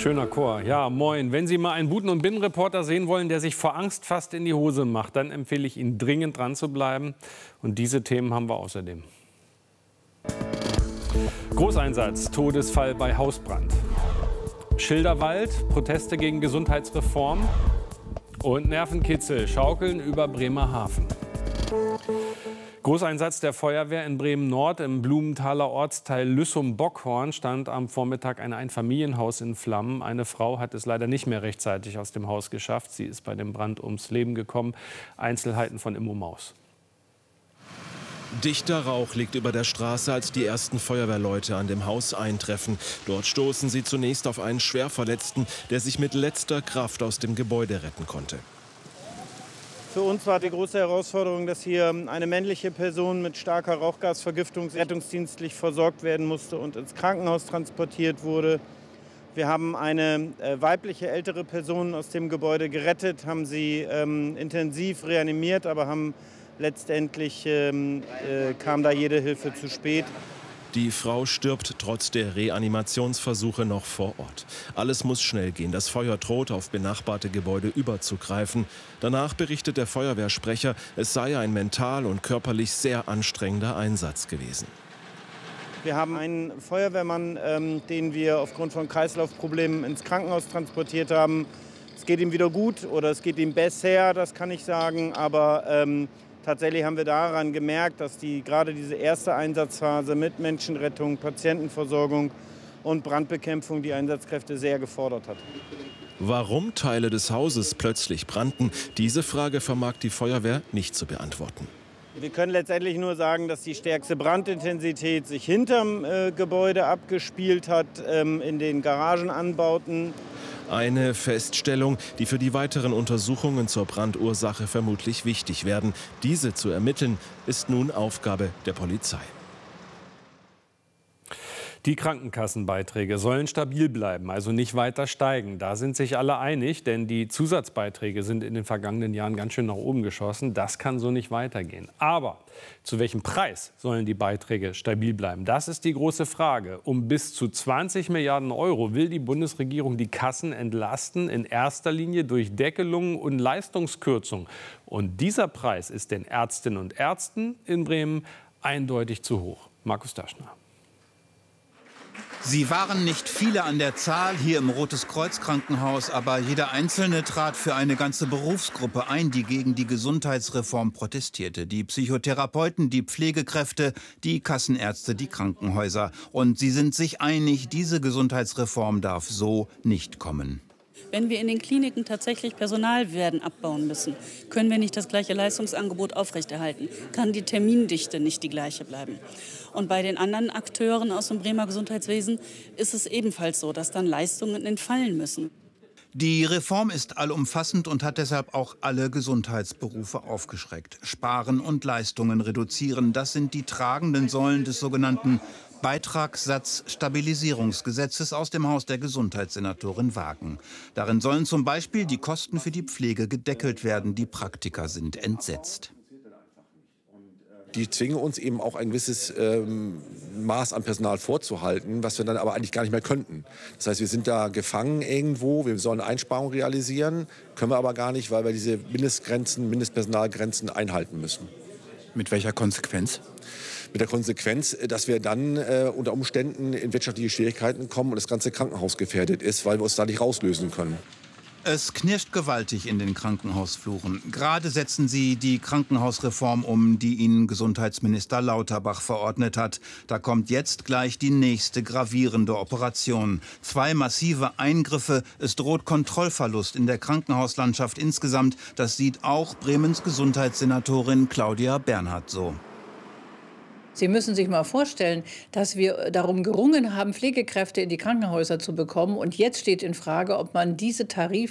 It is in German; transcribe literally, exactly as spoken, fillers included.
Schöner Chor. Ja, moin. Wenn Sie mal einen Buten- und Binnenreporter sehen wollen, der sich vor Angst fast in die Hose macht, dann empfehle ich Ihnen dringend dran zu bleiben. Und diese Themen haben wir außerdem. Großeinsatz, Todesfall bei Hausbrand. Schilderwald, Proteste gegen Gesundheitsreform. Und Nervenkitzel, Schaukeln über Bremerhaven. Großeinsatz der Feuerwehr in Bremen-Nord. Im Blumenthaler Ortsteil Lüssum-Bockhorn stand am Vormittag ein Einfamilienhaus in Flammen. Eine Frau hat es leider nicht mehr rechtzeitig aus dem Haus geschafft. Sie ist bei dem Brand ums Leben gekommen. Einzelheiten von Immo Maus. Dichter Rauch liegt über der Straße, als die ersten Feuerwehrleute an dem Haus eintreffen. Dort stoßen sie zunächst auf einen Schwerverletzten, der sich mit letzter Kraft aus dem Gebäude retten konnte. Für uns war die große Herausforderung, dass hier eine männliche Person mit starker Rauchgasvergiftung rettungsdienstlich versorgt werden musste und ins Krankenhaus transportiert wurde. Wir haben eine äh, weibliche ältere Person aus dem Gebäude gerettet, haben sie ähm, intensiv reanimiert, aber haben letztendlich ähm, äh, kam da jede Hilfe zu spät. Die Frau stirbt trotz der Reanimationsversuche noch vor Ort. Alles muss schnell gehen. Das Feuer droht, auf benachbarte Gebäude überzugreifen. Danach berichtet der Feuerwehrsprecher, es sei ein mental und körperlich sehr anstrengender Einsatz gewesen. Wir haben einen Feuerwehrmann, ähm, den wir aufgrund von Kreislaufproblemen ins Krankenhaus transportiert haben. Es geht ihm wieder gut oder es geht ihm besser, das kann ich sagen, aber ähm, tatsächlich haben wir daran gemerkt, dass die, gerade diese erste Einsatzphase mit Menschenrettung, Patientenversorgung und Brandbekämpfung die Einsatzkräfte sehr gefordert hat. Warum Teile des Hauses plötzlich brannten, diese Frage vermag die Feuerwehr nicht zu beantworten. Wir können letztendlich nur sagen, dass die stärkste Brandintensität sich hinterm äh, Gebäude abgespielt hat, ähm, in den Garagenanbauten. Eine Feststellung, die für die weiteren Untersuchungen zur Brandursache vermutlich wichtig werden. Diese zu ermitteln, ist nun Aufgabe der Polizei. Die Krankenkassenbeiträge sollen stabil bleiben, also nicht weiter steigen. Da sind sich alle einig, denn die Zusatzbeiträge sind in den vergangenen Jahren ganz schön nach oben geschossen. Das kann so nicht weitergehen. Aber zu welchem Preis sollen die Beiträge stabil bleiben? Das ist die große Frage. Um bis zu zwanzig Milliarden Euro will die Bundesregierung die Kassen entlasten, in erster Linie durch Deckelungen und Leistungskürzungen. Und dieser Preis ist den Ärztinnen und Ärzten in Bremen eindeutig zu hoch. Markus Daschner. Sie waren nicht viele an der Zahl hier im Rotes-Kreuz-Krankenhaus, aber jeder Einzelne trat für eine ganze Berufsgruppe ein, die gegen die Gesundheitsreform protestierte. Die Psychotherapeuten, die Pflegekräfte, die Kassenärzte, die Krankenhäuser. Und sie sind sich einig, diese Gesundheitsreform darf so nicht kommen. Wenn wir in den Kliniken tatsächlich Personal werden abbauen müssen, können wir nicht das gleiche Leistungsangebot aufrechterhalten, kann die Termindichte nicht die gleiche bleiben. Und bei den anderen Akteuren aus dem Bremer Gesundheitswesen ist es ebenfalls so, dass dann Leistungen entfallen müssen. Die Reform ist allumfassend und hat deshalb auch alle Gesundheitsberufe aufgeschreckt. Sparen und Leistungen reduzieren, das sind die tragenden Säulen des sogenannten Beitragssatzstabilisierungsgesetzes aus dem Haus der Gesundheitssenatorin Wagen. Darin sollen zum Beispiel die Kosten für die Pflege gedeckelt werden. Die Praktiker sind entsetzt. Die zwingen uns eben auch ein gewisses ähm, Maß an Personal vorzuhalten, was wir dann aber eigentlich gar nicht mehr könnten. Das heißt, wir sind da gefangen irgendwo, wir sollen eine Einsparung realisieren, können wir aber gar nicht, weil wir diese Mindestgrenzen, Mindestpersonalgrenzen einhalten müssen. Mit welcher Konsequenz? Mit der Konsequenz, dass wir dann äh, unter Umständen in wirtschaftliche Schwierigkeiten kommen und das ganze Krankenhaus gefährdet ist, weil wir uns da nicht rauslösen können. Es knirscht gewaltig in den Krankenhausfluren. Gerade setzen sie die Krankenhausreform um, die ihnen Gesundheitsminister Lauterbach verordnet hat. Da kommt jetzt gleich die nächste gravierende Operation. Zwei massive Eingriffe. Es droht Kontrollverlust in der Krankenhauslandschaft insgesamt. Das sieht auch Bremens Gesundheitssenatorin Claudia Bernhardt so. Sie müssen sich mal vorstellen, dass wir darum gerungen haben, Pflegekräfte in die Krankenhäuser zu bekommen. Und jetzt steht in Frage, ob man diese Tarif